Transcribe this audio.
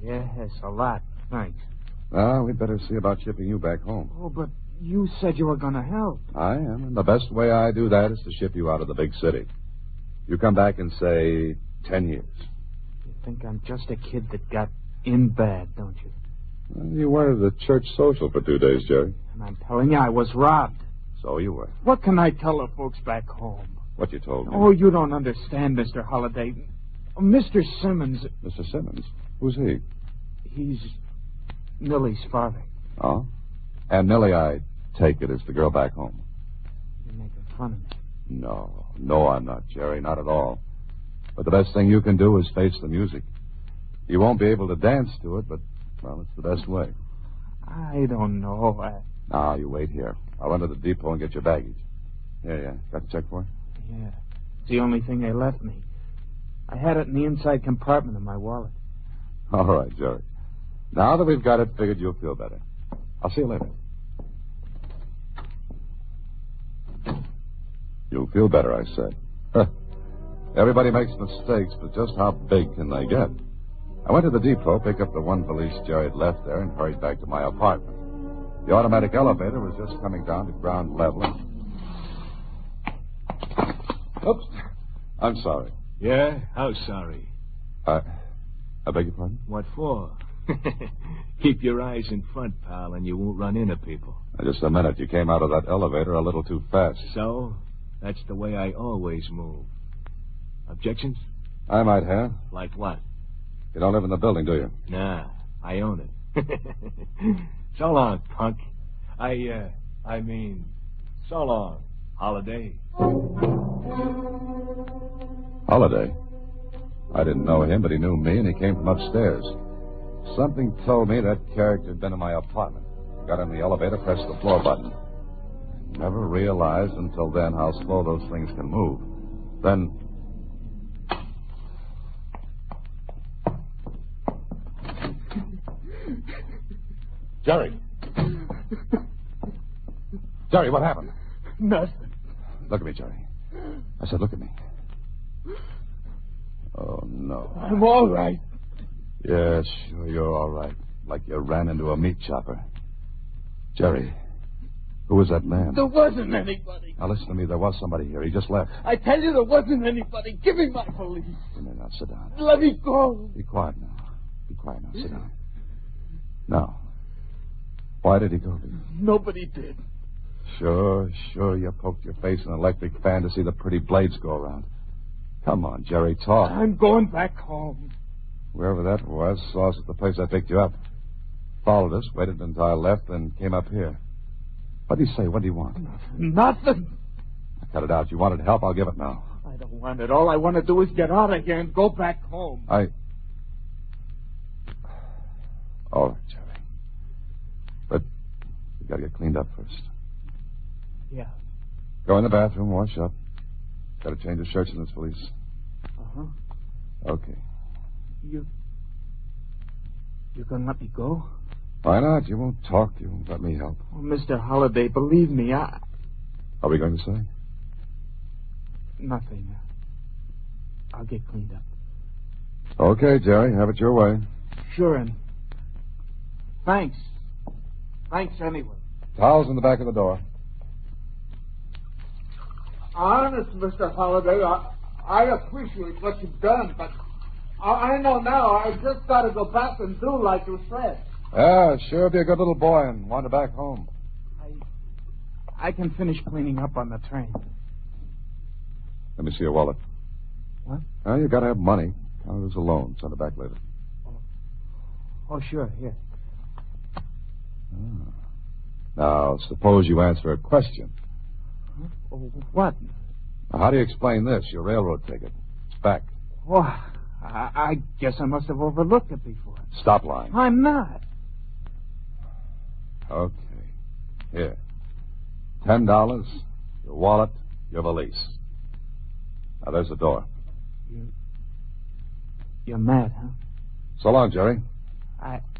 Yes, a lot. Thanks. We'd better see about shipping you back home. Oh, but you said you were going to help. I am, and the best way I do that is to ship you out of the big city. You come back in, say, 10 years. You think I'm just a kid that got in bad, don't you? Well, you were at the church social for 2 days, Jerry. And I'm telling you, I was robbed. So you were. What can I tell the folks back home? What you told me. Oh, you don't understand, Mr. Holliday. Mr. Simmons. Mr. Simmons? Who's he? He's Millie's father. Oh? And Millie, I take it, is the girl back home. You're making fun of me. No, I'm not, Jerry, not at all. But the best thing you can do is face the music. You won't be able to dance to it, but, well, it's the best way. I don't know. Now, you wait here. I'll run to the depot and get your baggage. Yeah. Got the check for it? Yeah. It's the only thing they left me. I had it in the inside compartment of my wallet. All right, Jerry. Now that we've got it, figured you'll feel better. I'll see you later. You'll feel better, I said. Everybody makes mistakes, but just how big can they get? I went to the depot, picked up the one valise Jerry had left there, and hurried back to my apartment. The automatic elevator was just coming down to ground level. Oops. I'm sorry. Yeah? How sorry? I beg your pardon? What for? Keep your eyes in front, pal, and you won't run into people. Just a minute. You came out of that elevator a little too fast. So? That's the way I always move. Objections? I might have. Like what? You don't live in the building, do you? Nah, I own it. So long, punk. I mean, so long, Holiday. Holiday? I didn't know him, but he knew me, and he came from upstairs. Something told me that character had been in my apartment. Got in the elevator, pressed the floor button. Never realized until then how slow those things can move. Then... Jerry! Jerry, what happened? Nothing. Look at me, Jerry. I said, look at me. Oh, no. I'm all right. Yeah, sure, you're all right. Like you ran into a meat chopper. Jerry, who was that man? There wasn't anybody. Now, listen to me. There was somebody here. He just left. I tell you, there wasn't anybody. Give me my valise. Come here now. Sit down. Let me go. Be quiet now. Be quiet now. Sit down. Now, why did he go to you? Nobody did. Sure. You poked your face in an electric fan to see the pretty blades go around. Come on, Jerry, talk. I'm going back home. Wherever that was, saw us at the place I picked you up. Followed us, waited until I left, then came up here. What did he say? What do you want? Nothing. Cut it out. You wanted help, I'll give it now. I don't want it. All I want to do is get out of here and go back home. All right, Jerry. But you got to get cleaned up first. Yeah. Go in the bathroom, wash up. Got to change the shirts in this valise. Uh-huh. Okay. You gonna let me go? Why not? You won't talk. You won't let me help. Oh, Mr. Holliday, believe me, Are we going to say? Nothing. I'll get cleaned up. Okay, Jerry. Have it your way. Sure, and thanks. Thanks anyway. Towels in the back of the door. Honest, Mr. Holliday, I appreciate what you've done, but I know now I just got to go back and do like you said. Yeah, sure be a good little boy and wander back home. I can finish cleaning up on the train. Let me see your wallet. What? Well, you got to have money. Count it as a loan. Send it back later. Oh, sure, here. Now, suppose you answer a question. Huh? Oh, what? Now, how do you explain this? Your railroad ticket. It's back. Oh, I guess I must have overlooked it before. Stop lying. I'm not. Okay. Here. $10, your wallet, your valise. Now, there's the door. You're mad, huh? So long, Jerry.